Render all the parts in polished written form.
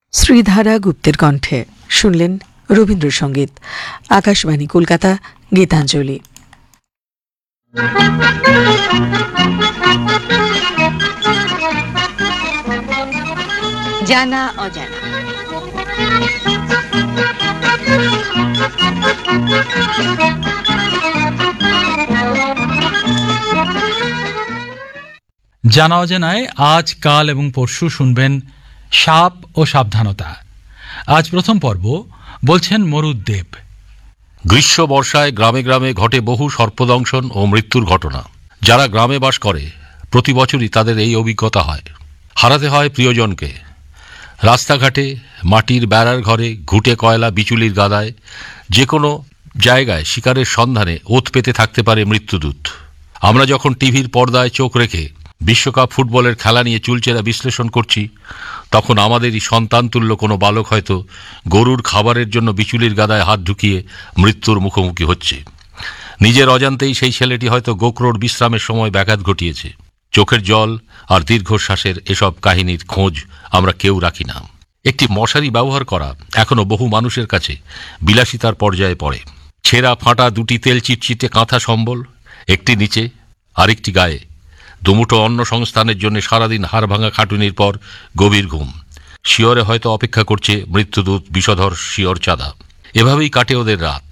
শ্রীধারা গুপ্তের কণ্ঠে শুনলেন রবীন্দ্রসঙ্গীত। আকাশবাণী কলকাতা, গীতাঞ্জলি। জানা অজানা। জানা অজানায় আজ, কাল এবং পরশু শুনবেন সাপ ও সাবধানতা। আজ প্রথম পর্ব, বলছেন মরুদ্দেব। গ্রীষ্ম বর্ষায় গ্রামে গ্রামে ঘটে বহু সর্পদংশন ও মৃত্যুর ঘটনা। যারা গ্রামে বাস করে প্রতি বছরই তাদের এই অভিজ্ঞতা হয়। হারাতে হয় প্রিয়জনকে। রাস্তাঘাটে, মাটির বেড়ার ঘরে, ঘুঁটে কয়লা বিচুলির গাদায়, যে কোনো জায়গায় শিকারের সন্ধানে ওত পেতে থাকতে পারে মৃত্যুদূত। আমরা যখন টিভির পর্দায় চোখ রেখে বিশ্বকাপ ফুটবলের খেলা নিয়ে চুলচেরা বিশ্লেষণ করছি, তখন আমাদেরই সন্তানতুল্য কোনো বালক হয়তো গরুর খাবারের জন্য বিচুলির গাদায় হাত ঢুকিয়ে মৃত্যুর মুখোমুখি হচ্ছে। নিজের অজান্তেই সেই ছেলেটি হয়তো গোকরোর বিশ্রামের সময় ব্যাঘাত ঘটিয়েছে। চোখের জল আর দীর্ঘশ্বাসের এসব কাহিনীর খোঁজ আমরা কেউ রাখি না। একটি মশারি ব্যবহার করা এখনো বহু মানুষের কাছে বিলাসিতার পর্যায়ে পড়ে। ছেঁড়া ফাটা দুটি তেল চিটচিটে কাঁথা সম্বল, একটি নিচে আরেকটি গায়ে, দুমুঠো অন্ন সংস্থানের জন্য সারাদিন হাড় ভাঙা খাটুনির পর গভীর ঘুম। শিয়রে হয়তো অপেক্ষা করছে মৃত্যুদূত বিষধর শিয়র চাঁদা। এভাবেই কাটে ওদের রাত।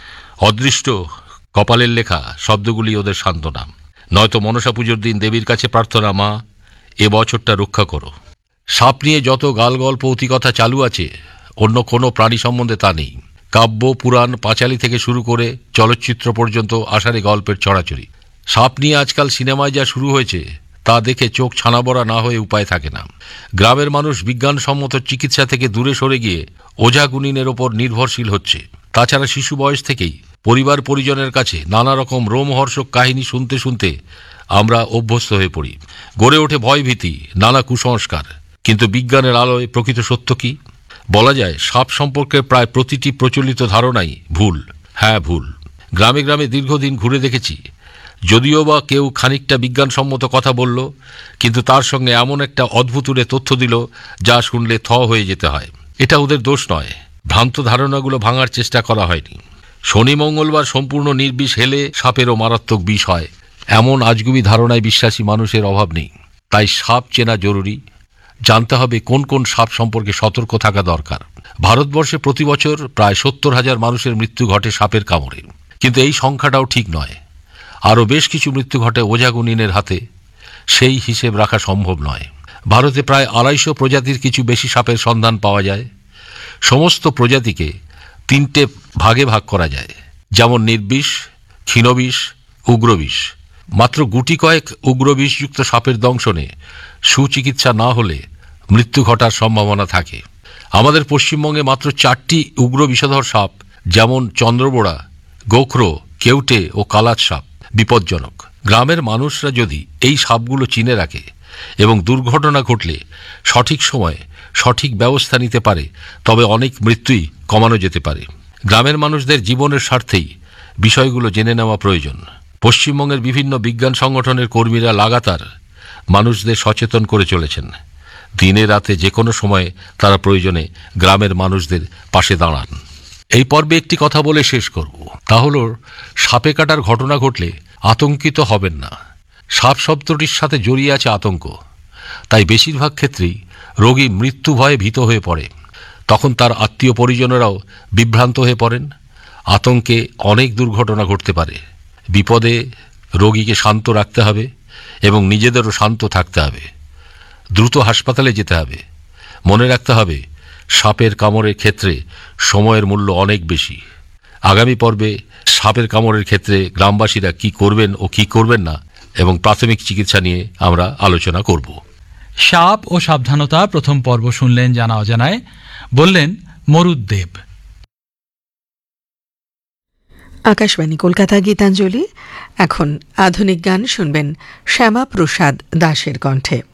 অদৃষ্ট কপালের লেখা শব্দগুলি ওদের সান্ত্বনা। নয়তো মনসা পুজোর দিন দেবীর কাছে প্রার্থনা, মা এ বছরটা রক্ষা করো। সাপ নিয়ে যত গালগল্প অতিকথা চালু আছে, অন্য কোনো প্রাণী সম্বন্ধে তা নেই। কাব্য, পুরাণ, পাঁচালী থেকে শুরু করে চলচ্চিত্র পর্যন্ত আষাঢ়ে গল্পের ছড়াছড়ি। সাপ নিয়ে আজকাল সিনেমায় যা শুরু হয়েছে তা দেখে চোখ ছানাবড়া না হয়ে উপায় থাকে না। গ্রামের মানুষ বিজ্ঞানসম্মত চিকিৎসা থেকে দূরে সরে গিয়ে ওঝা গুনিনের ওপর নির্ভরশীল হচ্ছে। তাছাড়া শিশু বয়স থেকেই পরিবার পরিজনের কাছে নানা রকম রোমহর্ষক কাহিনী শুনতে শুনতে আমরা অভ্যস্ত হয়ে পড়ি। গড়ে ওঠে ভয়ভীতি, নানা কুসংস্কার। কিন্তু বিজ্ঞানের আলোয় প্রকৃত সত্য কি? বলা যায়, সাপ সম্পর্কে প্রায় প্রতিটি প্রচলিত ধারণাই ভুল। হ্যাঁ, ভুল। গ্রামে গ্রামে দীর্ঘদিন ঘুরে দেখেছি, যদিও বা কেউ খানিকটা বিজ্ঞানসম্মত কথা বলল, কিন্তু তার সঙ্গে এমন একটা অদ্ভুতুরে তথ্য দিল যা শুনলে থ হয়ে যেতে হয়। এটা ওদের দোষ নয়, ভ্রান্ত ধারণাগুলো ভাঙার চেষ্টা করা হয়নি। শনি মঙ্গলবার সম্পূর্ণ নির্বিষ হেলে সাপেরও মারাত্মক বিষ হয়, এমন আজগুবি ধারণায় বিশ্বাসী মানুষের অভাব নেই। তাই সাপ চেনা জরুরি। জানতে হবে কোন কোন সাপ সম্পর্কে সতর্ক থাকা দরকার। ভারতবর্ষে প্রতি বছর প্রায় 70,000 মানুষের মৃত্যু ঘটে সাপের কামড়ে। কিন্তু এই সংখ্যাটাও ঠিক নয়। আরও বেশ কিছু মৃত্যু ঘটে ওঝাগুনিনের হাতে। সেই হিসেব রাখা সম্ভব নয়। ভারতে প্রায় 250 প্রজাতির কিছু বেশি সাপের সন্ধান পাওয়া যায়। সমস্ত প্রজাতিকে 3টে ভাগে ভাগ করা যায়, যেমন নির্বিষ, ক্ষীণবিষ, উগ্রবিষ। মাত্র গুটি কয়েক উগ্রবিষযুক্ত সাপের দংশনে সুচিকিৎসা না হলে মৃত্যু ঘটার সম্ভাবনা থাকে। আমাদের পশ্চিমবঙ্গে মাত্র 4টি উগ্র বিষধর সাপ, যেমন চন্দ্রবোড়া, গোখরো, কেউটে ও কালাত সাপ বিপজ্জনক। গ্রামের মানুষরা যদি এই সাপগুলো চিনে রাখে এবং দুর্ঘটনা ঘটলে সঠিক সময়ে সঠিক ব্যবস্থা নিতে পারে, তবে অনেক মৃত্যুই কমানো যেতে পারে। গ্রামের মানুষদের জীবনের স্বার্থেই বিষয়গুলো জেনে নেওয়া প্রয়োজন। পশ্চিমবঙ্গের বিভিন্ন বিজ্ঞান সংগঠনের কর্মীরা লাগাতার মানুষদের সচেতন করে চলেছেন। দিনে রাতে যে কোনো সময়ে তারা প্রয়োজনে গ্রামের মানুষদের পাশে দাঁড়ান। এই পর্বে একটি কথা বলে শেষ করব, তা হল সাপে কাটার ঘটনা ঘটলে আতঙ্কিত হবেন না। সাপ শব্দটির সাথে জড়িয়ে আছে আতঙ্ক। তাই বেশিরভাগ ক্ষেত্রেই রোগী মৃত্যু ভয়ে ভীত হয়ে পড়ে। তখন তার আত্মীয় পরিজনেরাও বিভ্রান্ত হয়ে পড়েন। আতঙ্কে অনেক দুর্ঘটনা ঘটতে পারে। বিপদে রোগীকে শান্ত রাখতে হবে এবং নিজেদেরও শান্ত থাকতে হবে। দ্রুত হাসপাতালে যেতে হবে। মনে রাখতে হবে, সাপের কামড়ের ক্ষেত্রে সময়ের মূল্য অনেক বেশি। আগামী পর্বে সাপের কামড়ের ক্ষেত্রে গ্রামবাসীরা কি করবেন ও কি করবেন না এবং প্রাথমিক চিকিৎসা নিয়ে আমরা আলোচনা করব। সাপ ও সাবধানতা প্রথম পর্ব শুনলেন জানা অজানায়, বললেন মরুদ্দেব। আকাশবাণী কলকাতা, গীতাঞ্জলি। এখন আধুনিক গান শুনবেন শ্যামা প্রসাদ দাসের কণ্ঠে।